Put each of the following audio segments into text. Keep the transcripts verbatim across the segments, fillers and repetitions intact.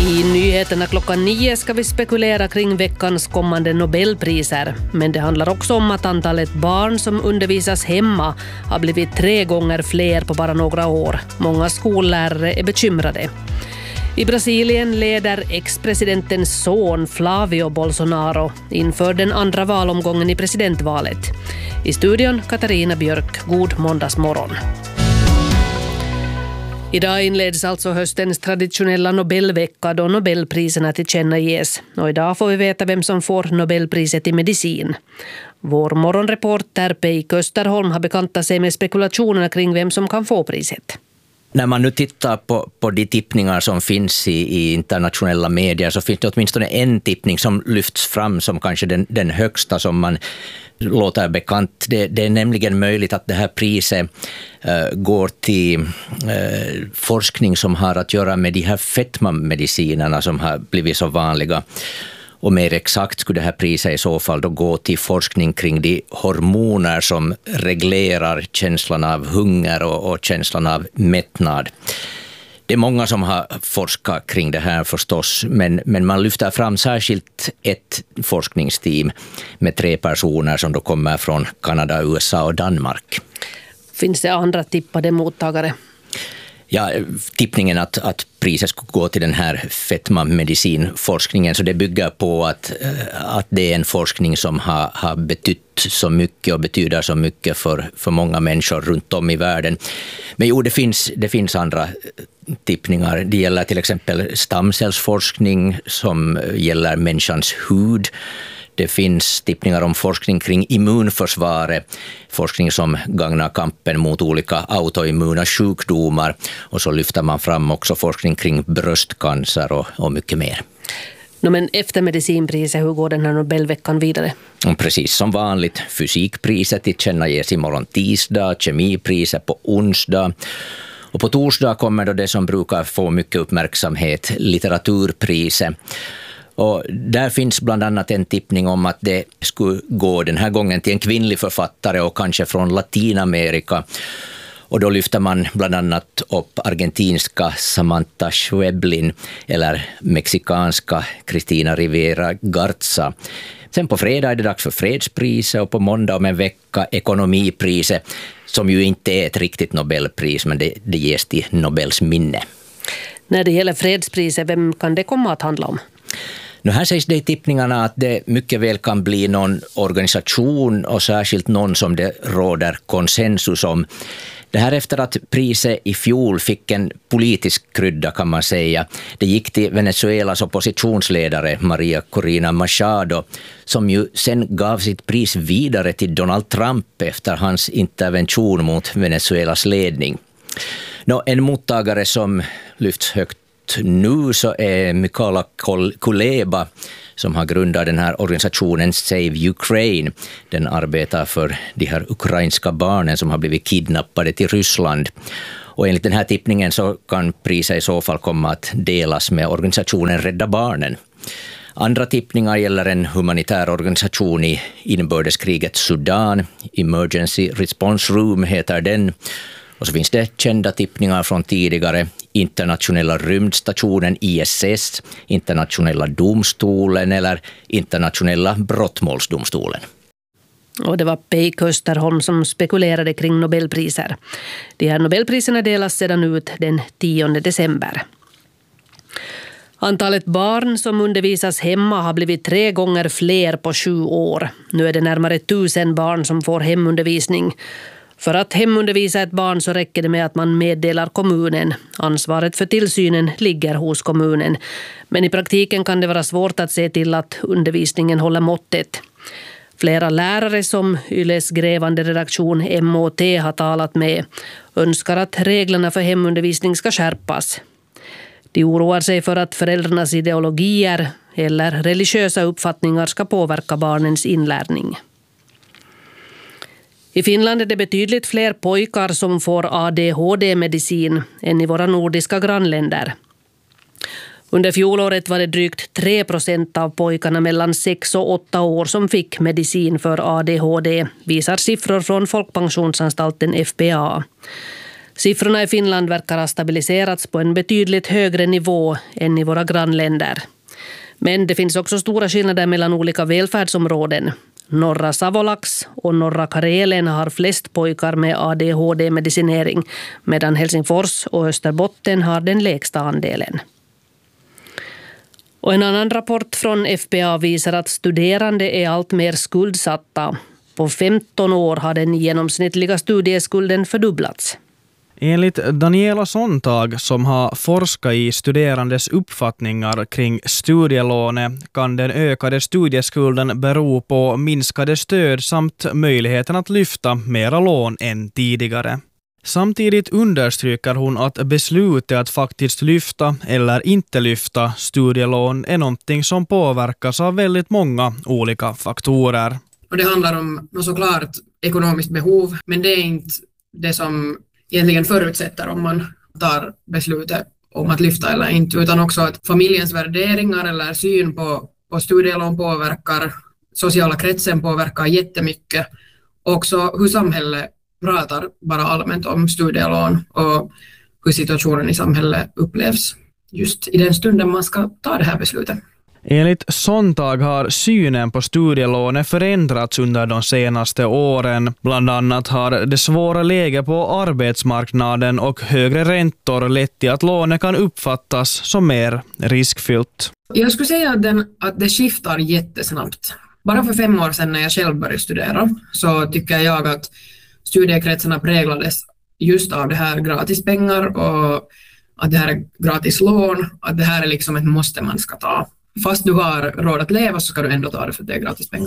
I nyheterna klockan nio ska vi spekulera kring veckans kommande Nobelpriser. Men det handlar också om att antalet barn som undervisas hemma har blivit tre gånger fler på bara några år. Många skollärare är bekymrade. I Brasilien leder ex-presidentens son Flavio Bolsonaro inför den andra valomgången i presidentvalet. I studion Katarina Björk, god måndagsmorgon. Idag inleds alltså höstens traditionella Nobelvecka då Nobelpriserna tillkännages. Och idag får vi veta vem som får Nobelpriset i medicin. Vår morgonreporter Pei Kösterholm har bekantat sig med spekulationerna kring vem som kan få priset. När man nu tittar på, på de tippningar som finns i, i internationella medier så finns det åtminstone en tippning som lyfts fram som kanske den, den högsta som man låter bekant. Det, det är nämligen möjligt att det här priset uh, går till uh, forskning som har att göra med de här fetmamedicinerna som har blivit så vanliga. Och mer exakt skulle det här priset i så fall då gå till forskning kring de hormoner som reglerar känslan av hunger och, och känslan av mättnad. Det är många som har forskat kring det här förstås, men, men man lyfter fram särskilt ett forskningsteam med tre personer som då kommer från Kanada, U S A och Danmark. Finns det andra tippade mottagare? Ja, tippningen att, att priset skulle gå till den här fetmamedicinforskningen, så det bygger på att, att det är en forskning som har, har betytt så mycket och betyder så mycket för, för många människor runt om i världen. Men jo, det finns, det finns andra tippningar. Det gäller till exempel stamcellsforskning som gäller människans hud. Det finns tippningar om forskning kring immunförsvaret, forskning som gagnar kampen mot olika autoimmuna sjukdomar, och så lyfter man fram också forskning kring bröstcancer och, och mycket mer. No, men efter medicinpriset, hur går den här Nobelveckan vidare? Precis som vanligt, fysikpriset tillkännages imorgon tisdag, kemipriset på onsdag. Och på torsdag kommer då det som brukar få mycket uppmärksamhet, litteraturpriset. Och där finns bland annat en tippning om att det skulle gå den här gången till en kvinnlig författare och kanske från Latinamerika. Och då lyfter man bland annat upp argentinska Samantha Schweblin eller mexikanska Cristina Rivera Garza. Sen på fredag är det dags för fredspriset och på måndag om en vecka ekonomipriset, som ju inte är ett riktigt Nobelpris, men det, det ges till Nobels minne. När det gäller fredspriset, vem kan det komma att handla om? Nu här sägs det i tippningarna att det mycket väl kan bli någon organisation och särskilt någon som det råder konsensus om. Det här efter att priset i fjol fick en politisk krydda kan man säga. Det gick till Venezuelas oppositionsledare Maria Corina Machado, som ju sen gav sitt pris vidare till Donald Trump efter hans intervention mot Venezuelas ledning. Nå, en mottagare som lyfts högt nu så är Mykola Kuleba, som har grundat den här organisationen Save Ukraine. Den arbetar för de här ukrainska barnen som har blivit kidnappade till Ryssland. Och enligt den här tippningen så kan priset i så fall komma att delas med organisationen Rädda Barnen. Andra tippningar gäller en humanitär organisation i inbördeskriget Sudan. Emergency Response Room heter den. Och så finns det kända tippningar från tidigare: internationella rymdstationen I S S, internationella domstolen eller internationella brottmålsdomstolen. Och det var Pei Kösterholm som spekulerade kring Nobelpriser. De här Nobelpriserna delas sedan ut den tionde december. Antalet barn som undervisas hemma har blivit tre gånger fler på sju år. Nu är det närmare tusen barn som får hemundervisning. För att hemundervisa ett barn så räcker det med att man meddelar kommunen. Ansvaret för tillsynen ligger hos kommunen. Men i praktiken kan det vara svårt att se till att undervisningen håller måttet. Flera lärare som Yles grävande redaktion M O T har talat med önskar att reglerna för hemundervisning ska skärpas. De oroar sig för att föräldrarnas ideologier eller religiösa uppfattningar ska påverka barnens inlärning. I Finland är det betydligt fler pojkar som får A D H D-medicin än i våra nordiska grannländer. Under fjolåret var det drygt tre procent av pojkarna mellan sex och åtta år som fick medicin för A D H D, visar siffror från Folkpensionsanstalten F P A. Siffrorna i Finland verkar ha stabiliserats på en betydligt högre nivå än i våra grannländer. Men det finns också stora skillnader mellan olika välfärdsområden. Norra Savolax och norra Karelen har flest pojkar med A D H D-medicinering, medan Helsingfors och Österbotten har den lägsta andelen. Och en annan rapport från F P A visar att studerande är allt mer skuldsatta. På femton år har den genomsnittliga studieskulden fördubblats. Enligt Daniela Sontag, som har forskat i studerandes uppfattningar kring studielånet, kan den ökade studieskulden bero på minskade stöd samt möjligheten att lyfta mera lån än tidigare. Samtidigt understryker hon att beslutet att faktiskt lyfta eller inte lyfta studielån är någonting som påverkas av väldigt många olika faktorer. Och det handlar om såklart ekonomiskt behov, men det är inte det som egentligen förutsätter om man tar beslutet om att lyfta eller inte, utan också att familjens värderingar eller syn på, på studielån påverkar, sociala kretsen påverkar jättemycket. Också hur samhället pratar bara allmänt om studielån och hur situationen i samhället upplevs just i den stunden man ska ta det här beslutet. Enligt Sontag har synen på studielånet förändrats under de senaste åren. Bland annat har det svåra läget på arbetsmarknaden och högre räntor lett till att lånet kan uppfattas som mer riskfyllt. Jag skulle säga att, den, att det skiftar jättesnabbt. Bara för fem år sedan när jag själv började studera så tycker jag att studiekretsarna präglades just av det här gratispengar och att det här är gratis lån, att det här är liksom ett måste man ska ta. Fast du har råd att leva så ska du ändå ta det för att det är gratis pengar.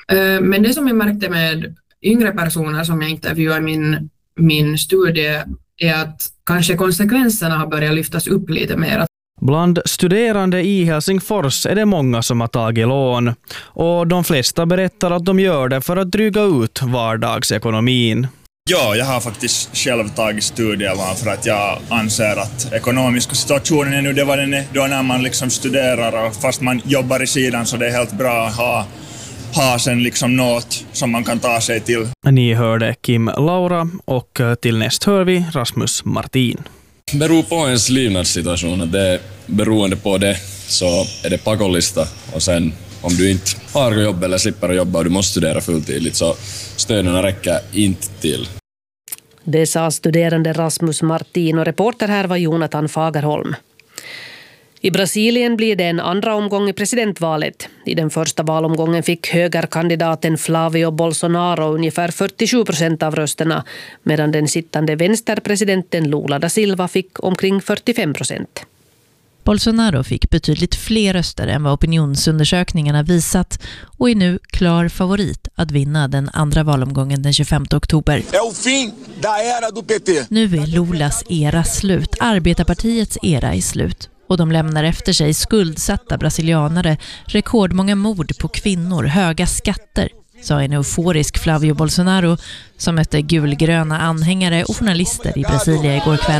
Men det som jag märkte med yngre personer som jag intervjuar i min, min studie är att kanske konsekvenserna har börjat lyftas upp lite mer. Bland studerande i Helsingfors är det många som har tagit lån. Och de flesta berättar att de gör det för att dryga ut vardagsekonomin. Ja, jag har faktiskt själv tagit studielån för att jag anser att ekonomiska situationen är nu det vad den är då när man liksom studerar och fast man jobbar i sidan så det är helt bra att ha, ha sen liksom något som man kan ta sig till. Ni hörde Kim Laura och till näst hör vi Rasmus Martin. Beror på ens levnadssituation, att det är beroende på det så är det pakollista och sen om du inte har jobb eller slipper att jobba och du måste studera fulltidigt så stöden räcker inte till. Det sa studerande Rasmus Martin och reporter här var Jonathan Fagerholm. I Brasilien blir det en andra omgång i presidentvalet. I den första valomgången fick högerkandidaten Flavio Bolsonaro ungefär fyrtiosju procent av rösterna medan den sittande vänsterpresidenten Lula da Silva fick omkring fyrtiofem procent. Bolsonaro fick betydligt fler röster än vad opinionsundersökningarna visat och är nu klar favorit att vinna den andra valomgången den tjugofemte oktober. Nu är Lulas era slut, Arbetarpartiets era är slut. Och de lämnar efter sig skuldsatta brasilianare, rekordmånga mord på kvinnor, höga skatter, sa en euforisk Flavio Bolsonaro som mötte gulgröna anhängare och journalister i Brasilia igår kväll.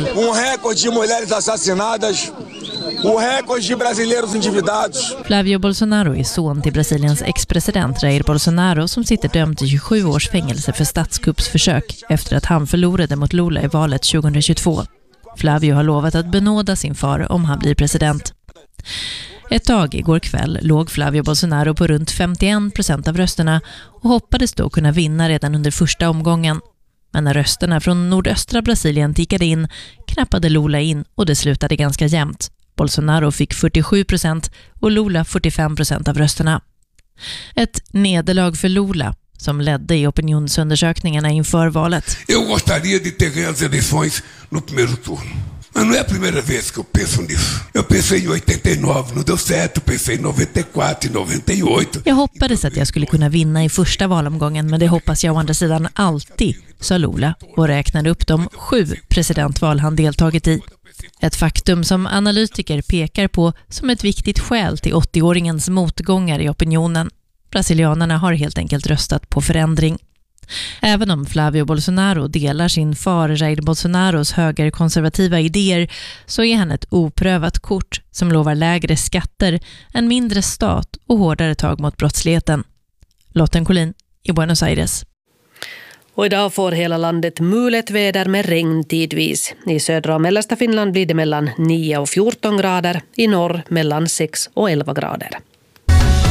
Flavio Bolsonaro är son till Brasiliens ex-president Jair Bolsonaro som sitter dömd till tjugosju års fängelse för statskuppsförsök efter att han förlorade mot Lula i valet tjugohundratjugotvå. Flavio har lovat att benåda sin far om han blir president. Ett tag igår kväll låg Flavio Bolsonaro på runt femtioen procent av rösterna och hoppades då kunna vinna redan under första omgången. Men när rösterna från nordöstra Brasilien tickade in knappade Lula in och det slutade ganska jämnt. Bolsonaro fick fyrtiosju procent och Lula fyrtiofem procent av rösterna. Ett nederlag för Lula som ledde i opinionsundersökningarna inför valet. Jag gostaria de ter ganhado as eleições no primeiro turno. Men não é a primeira vez que eu penso nisso. Jag pensei i åttionio, não deu certo, pensei i nittioquattro, nittioåtta. Jag hoppades att jag skulle kunna vinna i första valomgången, men det hoppas jag å andra sidan alltid, sa Lula och räknade upp de sju presidentval han deltagit i. Ett faktum som analytiker pekar på som ett viktigt skäl till åttioåringens motgångar i opinionen. Brasilianerna har helt enkelt röstat på förändring. Även om Flavio Bolsonaro delar sin far Jair Bolsonaros högerkonservativa idéer så är han ett oprövat kort som lovar lägre skatter, en mindre stat och hårdare tag mot brottsligheten. Lotten Collin i Buenos Aires. Och idag får hela landet mulet väder med regn tidvis. I södra och mellersta Finland blir det mellan nio och fjorton grader, i norr mellan sex och elva grader.